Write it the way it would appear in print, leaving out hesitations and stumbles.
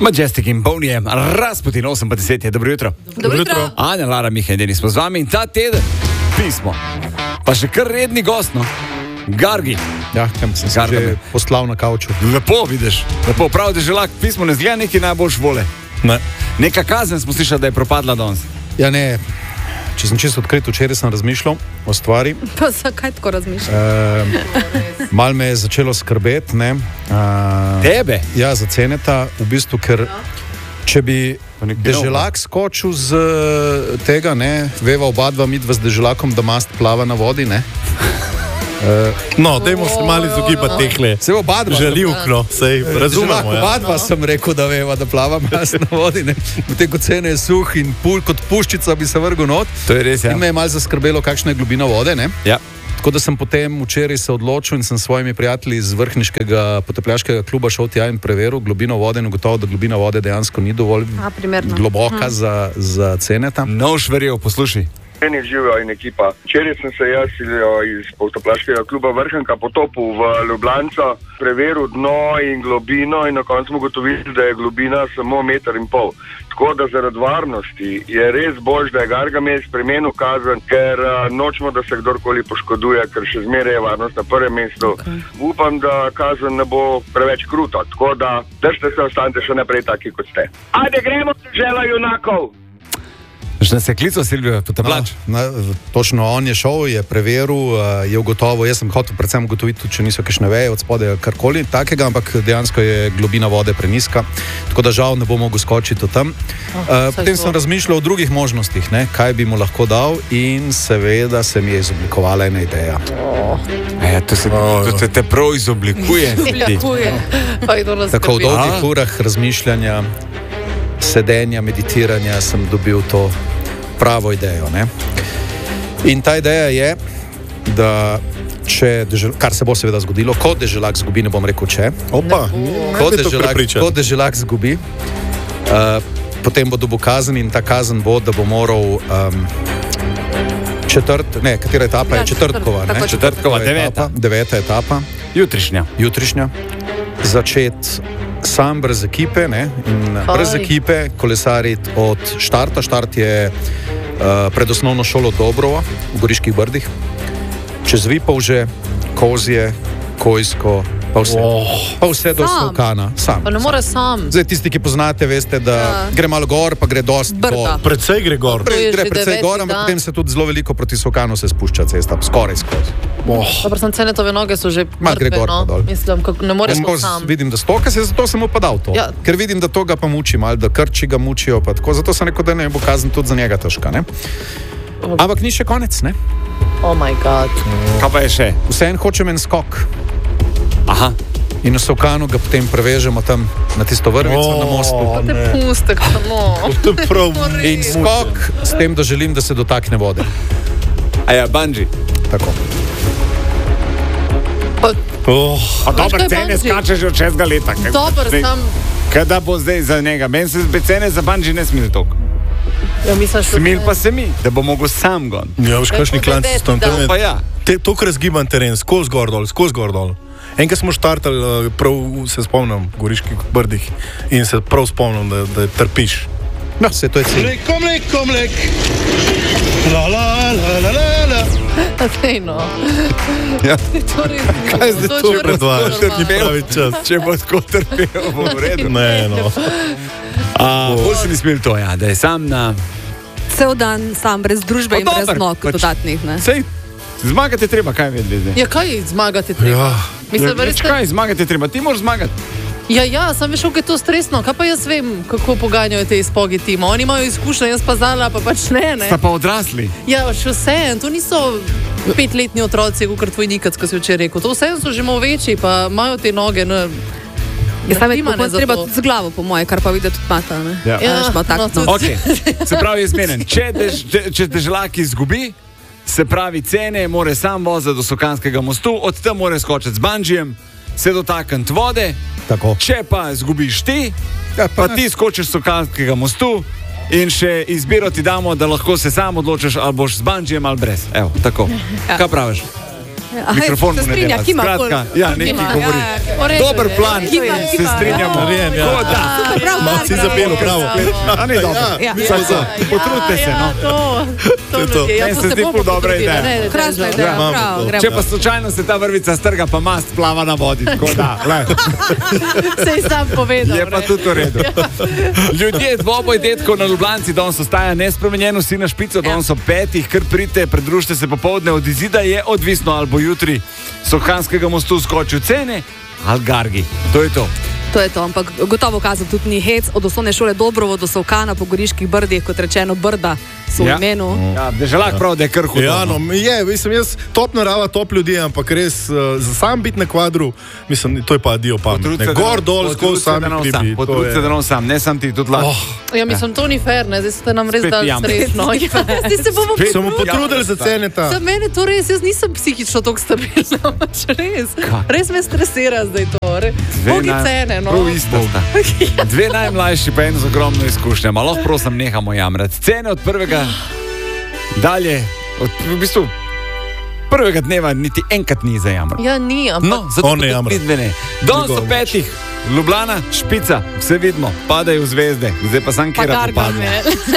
Majestic in Bonije, Rasputin 8:10 je, dobro jutro. Dobro jutro. Anja, Lara, Miha in Denis smo z vami in ta teden pismo. Pa še kar redni gost, no? Gargi. Ja, kam sem se že poslal na kavču. Lepo vidiš, lepo, prav deželak, pismo ne zgleda neki najboljš vole. Ne. Neka kazen smo slišali, da je propadla danes. Ja, ne, če sem čisto odkrit, včeraj sem razmišljal o stvari. Pa zakaj tako razmišljaš? Mal me je začelo skrbeti, ne. Tebe? Ja, za Ceneta, v bistvu, ker če bi deželak skočil z tega, ne, veva oba dva midva z deželakom, da mast plava na vodi, ne. No, dajmo se malo izogibati tehle. Se oba dva. Žalivkno, sej razumemo. Oba dva sem rekel, da veva, da plava mast na vodi, ne. Potem, ko Cene je suh in kot puščica bi se vrgel not. To je res, ja. In me je malo zaskrbelo, kakšna je globina vode, ne. Ja. Tako da sem potem včeraj se odločil in sem s svojimi prijatelji iz vrhniškega potapljaškega kluba šel tja in preveril globino vode in ugotovil, da globina vode dejansko ni dovolj globoka za Ceneta. No, šverjev, poslušaj. Meni živijo in ekipa. Včeraj sem se jaz iz potapljaškega kluba Vrhnika potopil v Ljubljanco, preveril dno in globino in na koncu smo ugotovili, da je globina samo 1,5 metra. Tako da zaradi varnosti je res boljš, da je Gargamel spremenil kazen, ker nočemo, da se kdorkoli poškoduje, ker še zmeraj je varnost na prvem mestu. Okay. Upam, da kazen ne bo preveč kruta, tako da držite se, ostanite še naprej taki, kot ste. Ajde, gremo dežela junakov! Že se je klical Silvijo Potapljač? Točno, on je šel, je preveril, je ugotovil, jaz sem hotel predvsem ugotoviti, če niso kakšne veje od spodaj karkoli takega, ampak dejansko je globina vode preniska, tako da žal ne bo mogel skočiti tam. Potem sem razmišljal o drugih možnostih, ne, kaj bi mu lahko dal in seveda se mi je izoblikovala ena ideja. To se te prav izoblikuje. Tako v dolgih urah razmišljanja, sedenja, meditiranja sem dobil to pravo idejo, ne? In ta ideja je, da kar se bo seveda zgodilo, ko deželak zgubi, ne bom rekel če. Ko deželak zgubi, potem bo dobil kazen in ta kazen bo, da bo moral katera etapa je? Četrtkova, ne? Četrtkova, deveta etapa. Jutrišnja. Začeti sam brez ekipe, ne? In brez ekipe kolesariti od štarta. Štart je pred osnovno šolo Dobrova v Goriških Brdih. Čez Vipavže, Kozje, Kojsko, pa vse do Solkana. Pa ne more sam. Zdaj tisti, ki poznate, veste, da gre malo gor, pa gre dosti Brda. Predvsej gre gor. Gre predvsej gor, ampak potem se tudi zelo veliko proti Solkanu se spušča cesta, skoraj skozi. Dobro, sem Cenetove noge so že mrtve, no. Mislim, kako ne moreš sam. Vidim, da stoka se, zato sem mu pa dal to. Ja. Ker vidim, da to ga pa muči malo, da krči ga mučijo, pa tako. Zato sem rekel, da ne bo kazen tudi za njega težka, ne. Ampak ni še konec, ne. Oh my god. Kaj pa je še? Vseeno hočem en skok. Aha. In v Solkanu ga potem prevežemo tam na tisto vrvico na mostu. To te pustek, no. In skok s tem, da želim, da se dotakne vode. Aja, bungee. Tako. Dobar, Cene skače že od 6 leta. Dobar, sam. Kada bo zdaj za njega? Meni se Cene za bungee ne smil toliko. Ja, smil pa se mi, da bo mogel sam gon. Ja, veš, kakšni klanci so tam. Pa ja. To, kar razgiban teren, skozi gor dol. Enkrat smo štartali, prav se spomnim, v Goriških Brdih in se prav spomnim, da trpiš. No, se to je cilj. Mlek. La. Zdaj, no. Ja. Kaj zdaj to predvajaš? Če bo tako trpel, bo v redu. Ne, no. Bolj se ni smel to, ja, da je sam na... Cel dan sam, brez družbe in brez nog dodatnih, ne? Sej, zmagati treba, kaj vedeli zdaj? Ja, kaj zmagati treba? Kaj zmagati treba? Ti moraš zmagati. Ja, sem veš, kako je to stresno. Kaj pa jaz vem, kako poganjajo te izpogi tima? Oni imajo izkušnje, jaz pa zala, pa pač ne. Sta pa odrasli. Ja, še vse, to niso 5-letni otroci, kot tvoj nikac, ko si včeraj rekel. To vse so že malo večji, pa imajo te noge, ne. Ja, sam je treba tudi z glavo, po moje, kar pa vidi tudi mata, ne? Ja. Okay. Se pravi, je zmenen. Če deželak izgubi, se pravi, Cene more sam voziti do Solkanskega mostu, od tam more skočiti z bungeejem, se dotakniti vode. Tako. Če pa izgubiš ti, pa ti skočiš s Solkanskega mostu in še izbiro ti damo, da lahko se sam odločiš, ali boš z bungeejem ali brez. Evo, tako. Ja. Kaj praviš? Mikrofon se mu ne strinja, dela. kima Skratka, pol. ja, nekaj Kima, govori. ja. Dober plan, Kima, se kima. strinjamo. Ja. Ko da. Malo si zapelo, pravo. A ni dobro. Ja. Potrudite se, no. To je to. ljudje. Ja, Meni to se se zdi bomo ful dobra potrudili, ideja. ne, Krasna ne, ideja, ne. prav, gremo. Če pa slučajno se ta vrvica strga, pa mast plava na vodi. Tako da, glej. Sej sam povedal. Je pa ne. tudi v redu. Ljudje, dvoboj detkov na Ljubljanci, danes ostaja nespremenjeno, vsi na špico, danes ob 5, kar pridite, pridružite se popovdne, od izida je odvisno, ali bo jutri Sokanskega mostu skočil cene, ali Gargi. To je to. To je to, ampak gotovo kazal tudi ni hec, od osnovne šole Dobrovo do Sovkana po Goriških brdih, kot rečeno, Brda so v imenu. Ja, deželak prav, da je kar hudo. Ja, no, je, mislim, jaz top narava, top ljudi, ampak res za sam biti na kvadru, mislim, to je pa dio pametne. Gor, dol, skozi sami klipi. Potrud se, da nam sam, ne sam ti, tudi laž. Ja, mislim, to ni fair, ne, zdaj ste nam res Spet dali jam. srečno. Zdaj se bomo Spet Samo potrudili za cene ta. Za mene to res, jaz nisem psihično tako stabilna, pač res. Res me stresira zdaj to. Bogi cene, no. Prav isto sta. Dve najmlajši pa en z ogromno izkušnjama. Lahko prosim, nehamo jamrati. Cene od prvega dalje, v bistvu prvega dneva niti enkrat ni za jamrati. Ja, ni, ampak... No, zato On ne tudi jamra. vidve ne. Danes ob 5, Ljubljana, špica, vse vidimo, padajo zvezde, zdaj pa sam Pa kera Garga popadne. me.